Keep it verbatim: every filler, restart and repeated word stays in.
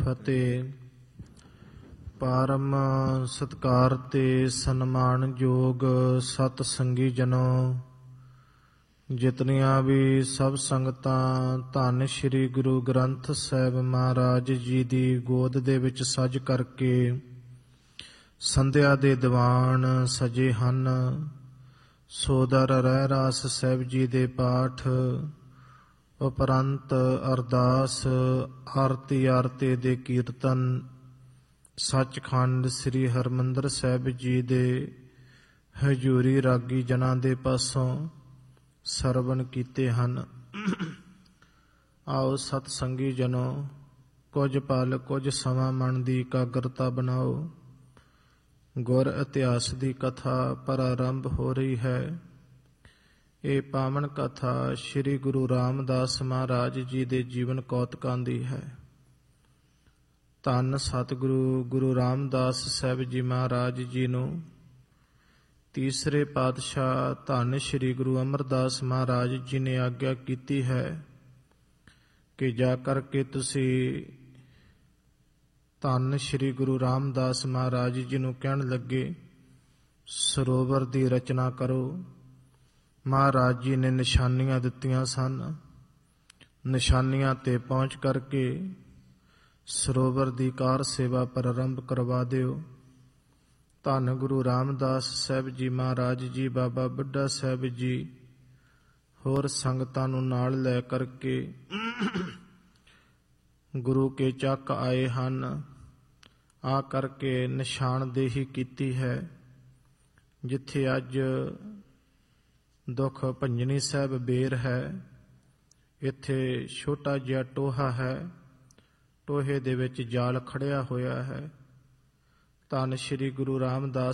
ਫਤਿਹ। ਪਰਮ ਸਤਿਕਾਰ ਤੇ ਸਨਮਾਨ ਯੋਗ ਸਤ ਸੰਗੀ ਜਨੋ, ਜਿਤਨੀਆਂ ਵੀ ਸਭ ਸੰਗਤਾਂ ਧੰਨ ਸ਼੍ਰੀ ਗੁਰੂ ਗ੍ਰੰਥ ਸਾਹਿਬ ਮਹਾਰਾਜ ਜੀ ਦੀ ਗੋਦ ਦੇ ਵਿੱਚ ਸਜ ਕਰਕੇ ਸੰਧਿਆ ਦੇ ਦੀਵਾਨ ਸਜੇ ਹਨ। ਸੋਦਰ ਰਹਿ ਰਾਸ ਸਾਹਿਬ ਜੀ ਦੇ ਪਾਠ ਉਪਰੰਤ ਅਰਦਾਸ ਆਰਤੀ ਆਰਤੀ ਦੇ ਕੀਰਤਨ ਸੱਚਖੰਡ ਸ੍ਰੀ ਹਰਿਮੰਦਰ ਸਾਹਿਬ ਜੀ ਦੇ ਹਜ਼ੂਰੀ ਰਾਗੀ ਜਨਾਂ ਦੇ ਪਾਸੋਂ ਸਰਵਣ ਕੀਤੇ ਹਨ। ਆਓ ਸਤ ਸੰਗੀ ਜਨੋ, ਕੁਝ ਪਲ ਕੁਝ ਸਮਾਂ ਮਨ ਦੀ ਇਕਾਗਰਤਾ ਬਣਾਓ। ਗੁਰ ਇਤਿਹਾਸ ਦੀ ਕਥਾ ਪ੍ਰਾਰੰਭ ਹੋ ਰਹੀ ਹੈ। ਇਹ ਪਾਵਨ ਕਥਾ ਸ੍ਰੀ ਗੁਰੂ ਰਾਮਦਾਸ ਮਹਾਰਾਜ ਜੀ ਦੇ ਜੀਵਨ ਕੌਤਕਾਂ ਦੀ ਹੈ। ਧੰਨ ਸਤਿਗੁਰੂ ਗੁਰੂ ਰਾਮਦਾਸ ਸਾਹਿਬ ਜੀ ਮਹਾਰਾਜ ਜੀ ਨੂੰ ਤੀਸਰੇ ਪਾਤਸ਼ਾਹ ਧੰਨ ਸ਼੍ਰੀ ਗੁਰੂ ਅਮਰਦਾਸ ਮਹਾਰਾਜ ਜੀ ਨੇ ਆਗਿਆ ਕੀਤੀ ਹੈ ਕਿ ਜਾ ਕਰਕੇ ਤੁਸੀਂ ਧੰਨ ਸ਼੍ਰੀ ਗੁਰੂ ਰਾਮਦਾਸ ਮਹਾਰਾਜ ਜੀ ਨੂੰ ਕਹਿਣ ਲੱਗੇ, ਸਰੋਵਰ ਦੀ ਰਚਨਾ ਕਰੋ। ਮਹਾਰਾਜ ਜੀ ਨੇ ਨਿਸ਼ਾਨੀਆਂ ਦਿੱਤੀਆਂ ਸਨ। ਨਿਸ਼ਾਨੀਆਂ ਤੇ ਪਹੁੰਚ ਕਰਕੇ ਸਰੋਵਰ ਦੀ ਕਾਰ ਸੇਵਾ ਪ੍ਰਾਰੰਭ ਕਰਵਾ ਦਿਓ। ਧੰਨ ਗੁਰੂ ਰਾਮਦਾਸ ਸਾਹਿਬ ਜੀ ਮਹਾਰਾਜ ਜੀ, ਬਾਬਾ ਬੁੱਢਾ ਸਾਹਿਬ ਜੀ ਹੋਰ ਸੰਗਤਾਂ ਨੂੰ ਨਾਲ ਲੈ ਕਰਕੇ ਗੁਰੂ ਕੇ ਚੱਕ ਆਏ ਹਨ। ਆ ਕਰਕੇ ਨਿਸ਼ਾਨਦੇਹੀ ਕੀਤੀ ਹੈ। ਜਿੱਥੇ ਅੱਜ ਦੁੱਖ ਭੰਜਨੀ ਸਾਹਿਬ ਬੇਰ ਹੈ, ਇੱਥੇ ਛੋਟਾ ਜਿਹਾ ਟੋਹਾ ਹੈ। ਟੋਹੇ ਦੇ ਵਿੱਚ ਜਾਲ ਖੜਿਆ ਹੋਇਆ ਹੈ। ਧੰਨ ਸ਼੍ਰੀ ਗੁਰੂ ਰਾਮਦਾਸ